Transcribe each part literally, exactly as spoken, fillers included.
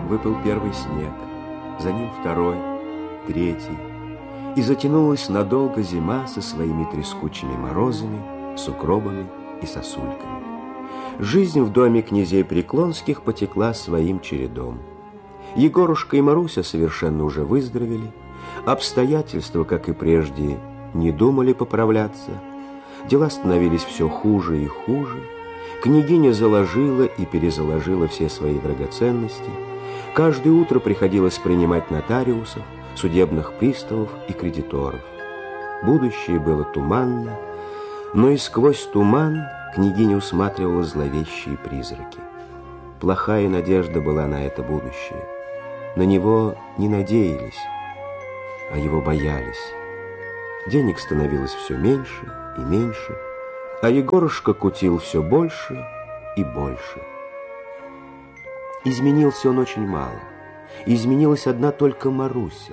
Выпал первый снег, за ним второй, третий, и затянулась надолго зима со своими трескучими морозами, сугробами и сосульками. Жизнь в доме князей Преклонских потекла своим чередом. Егорушка и Маруся совершенно уже выздоровели, обстоятельства, как и прежде, не думали поправляться, дела становились все хуже и хуже, княгиня заложила и перезаложила все свои драгоценности, каждое утро приходилось принимать нотариусов, судебных приставов и кредиторов. Будущее было туманно, но и сквозь туман княгиня усматривала зловещие призраки. Плохая надежда была на это будущее. На него не надеялись, а его боялись. Денег становилось все меньше и меньше, а Егорушка кутил все больше и больше. Изменился он очень мало. Изменилась одна только Маруся.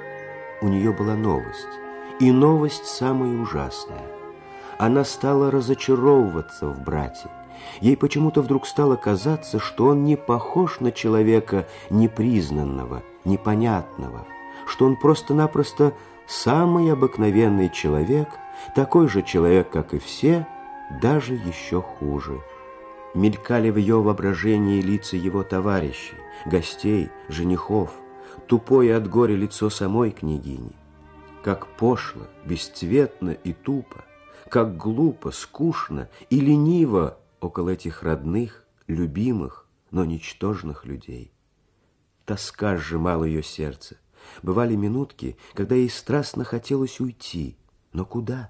У нее была новость, и новость самая ужасная. Она стала разочаровываться в брате. Ей почему-то вдруг стало казаться, что он не похож на человека непризнанного, непонятного, что он просто-напросто самый обыкновенный человек, такой же человек, как и все, даже еще хуже. Мелькали в ее воображении лица его товарищей, гостей, женихов, тупое от горя лицо самой княгини. Как пошло, бесцветно и тупо, как глупо, скучно и лениво около этих родных, любимых, но ничтожных людей. Тоска сжимала ее сердце. Бывали минутки, когда ей страстно хотелось уйти. Но куда?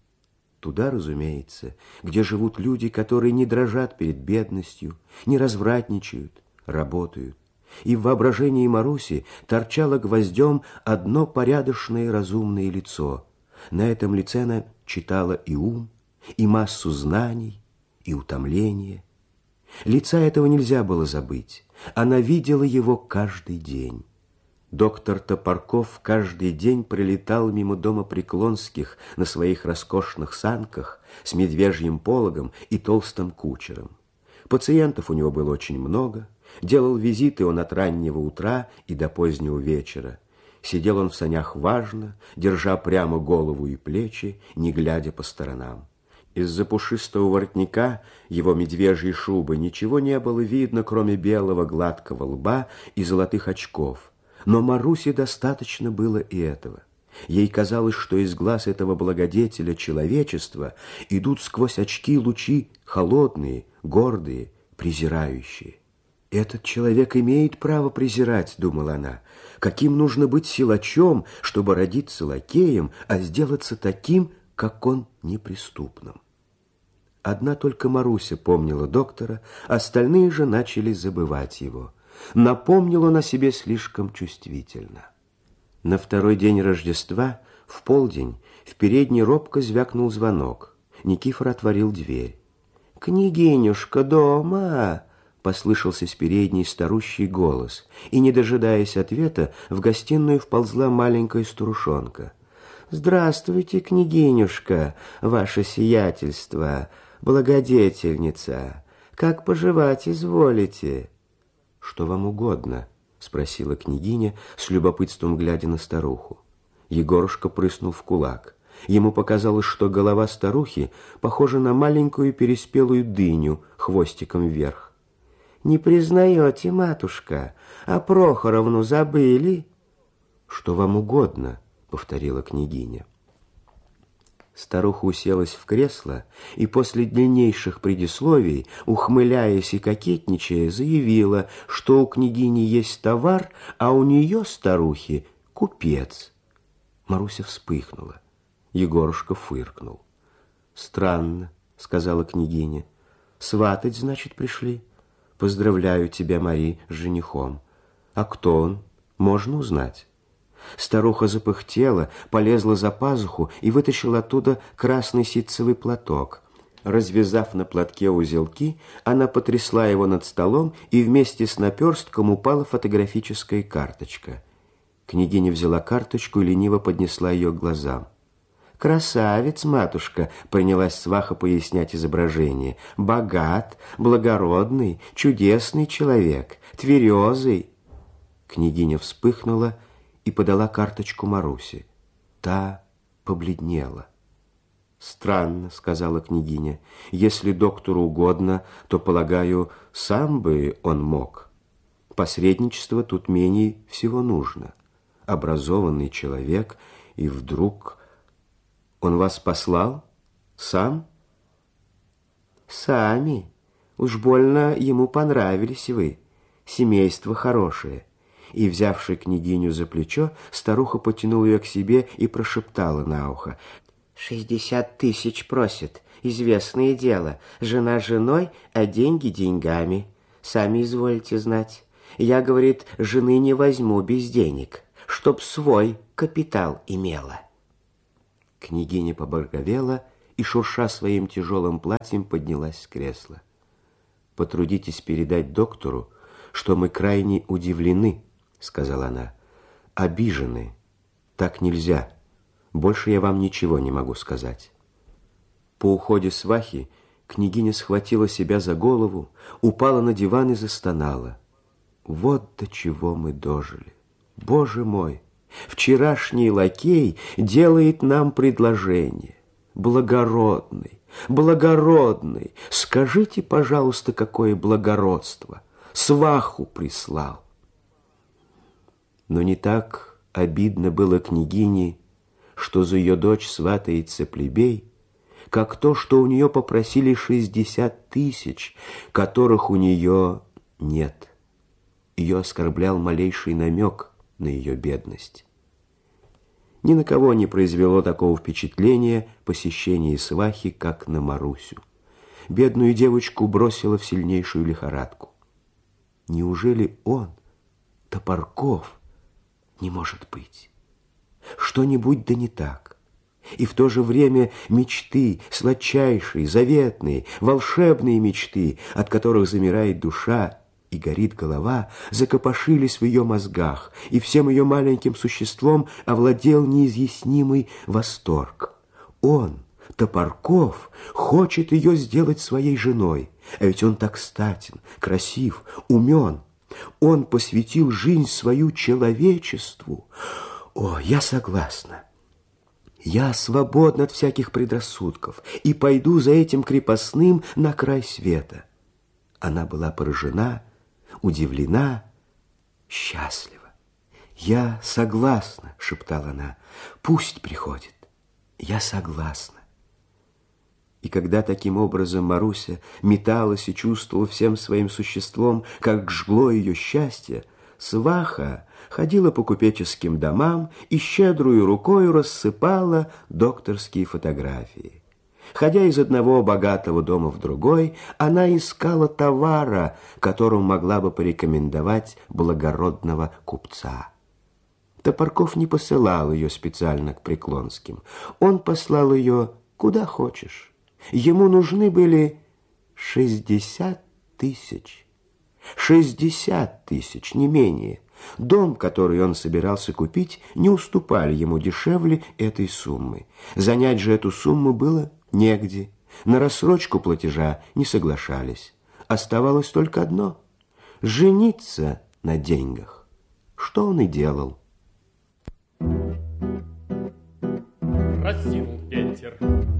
Туда, разумеется, где живут люди, которые не дрожат перед бедностью, не развратничают, работают. И в воображении Маруси торчало гвоздем одно порядочное разумное лицо. На этом лице она читала и ум, и массу знаний, и утомление. Лица этого нельзя было забыть. Она видела его каждый день. Доктор Топорков каждый день прилетал мимо дома Преклонских на своих роскошных санках с медвежьим пологом и толстым кучером. Пациентов у него было очень много. Делал визиты он от раннего утра и до позднего вечера. Сидел он в санях важно, держа прямо голову и плечи, не глядя по сторонам. Из-за пушистого воротника его медвежьей шубы ничего не было видно, кроме белого гладкого лба и золотых очков. Но Марусе достаточно было и этого. Ей казалось, что из глаз этого благодетеля человечества идут сквозь очки лучи холодные, гордые, презирающие. «Этот человек имеет право презирать», — думала она. «Каким нужно быть силачом, чтобы родиться лакеем, а сделаться таким, как он, неприступным?» Одна только Маруся помнила доктора, остальные же начали забывать его. Напомнил он о себе слишком чувствительно. На второй день Рождества, в полдень, в передней робко звякнул звонок. Никифор отворил дверь. «Княгинюшка дома!» — послышался с передней старущий голос, и, не дожидаясь ответа, в гостиную вползла маленькая старушонка. «Здравствуйте, княгинюшка, ваше сиятельство, благодетельница! Как поживать изволите?» «Что вам угодно?» — спросила княгиня, с любопытством глядя на старуху. Егорушка прыснул в кулак. Ему показалось, что голова старухи похожа на маленькую переспелую дыню хвостиком вверх. «Не признаете, матушка? А Прохоровну забыли?» «Что вам угодно?» — повторила княгиня. Старуха уселась в кресло и после длиннейших предисловий, ухмыляясь и кокетничая, заявила, что у княгини есть товар, а у нее, старухи, купец. Маруся вспыхнула. Егорушка фыркнул. «Странно», — сказала княгиня. «Сватать, значит, пришли? Поздравляю тебя, Мари, с женихом. А кто он? Можно узнать?» Старуха запыхтела, полезла за пазуху и вытащила оттуда красный ситцевый платок. Развязав на платке узелки, она потрясла его над столом, и вместе с наперстком упала фотографическая карточка. Княгиня взяла карточку и лениво поднесла ее к глазам. «Красавец, матушка», — принялась сваха пояснять изображение. «Богат, благородный, чудесный человек, тверезый». Княгиня вспыхнула и подала карточку Марусе. Та побледнела. «Странно», — сказала княгиня. «Если доктору угодно, то, полагаю, сам бы он мог. Посредничество тут менее всего нужно. Образованный человек, и вдруг... Он вас послал? Сам?» «Сами. Уж больно ему понравились вы. Семейство хорошее». И, взявши княгиню за плечо, старуха потянула ее к себе и прошептала на ухо: «Шестьдесят тысяч просит. Известное дело. Жена женой, а деньги деньгами. Сами изволите знать. Я, говорит, жены не возьму без денег, чтоб свой капитал имела». Княгиня побагровела и, шурша своим тяжелым платьем, поднялась с кресла. «Потрудитесь передать доктору, что мы крайне удивлены», — сказала она. «Обижены. Так нельзя. Больше я вам ничего не могу сказать». По уходе свахи княгиня схватила себя за голову, упала на диван и застонала. «Вот до чего мы дожили! Боже мой! Вчерашний лакей делает нам предложение. Благородный, благородный! Скажите, пожалуйста, какое благородство! Сваху прислал!» Но не так обидно было княгине, что за ее дочь сватается плебей, как то, что у нее попросили шестьдесят тысяч, которых у нее нет. Ее оскорблял малейший намек на ее бедность. Ни на кого не произвело такого впечатления посещение свахи, как на Марусю. Бедную девочку бросило в сильнейшую лихорадку. Неужели он, Топорков, не может быть? Что-нибудь да не так. И в то же время мечты, сладчайшие, заветные, волшебные мечты, от которых замирает душа и горит голова, закопошились в ее мозгах, и всем ее маленьким существом овладел неизъяснимый восторг. Он, Топорков, хочет ее сделать своей женой, а ведь он так статен, красив, умен. Он посвятил жизнь свою человечеству. О, я согласна. Я свободна от всяких предрассудков и пойду за этим крепостным на край света. Она была поражена, удивлена, счастлива. «Я согласна», — шептала она, — «пусть приходит. Я согласна». И когда таким образом Маруся металась и чувствовала всем своим существом, как жгло ее счастье, сваха ходила по купеческим домам и щедрую рукою рассыпала докторские фотографии. Ходя из одного богатого дома в другой, она искала товара, которым могла бы порекомендовать благородного купца. Топорков не посылал ее специально к Преклонским. Он послал ее куда хочешь. Ему нужны были шестьдесят тысяч. Шестьдесят тысяч, не менее. Дом, который он собирался купить, не уступали ему дешевле этой суммы. Занять же эту сумму было негде. На рассрочку платежа не соглашались. Оставалось только одно – жениться на деньгах. Что он и делал. Раздвинул ветер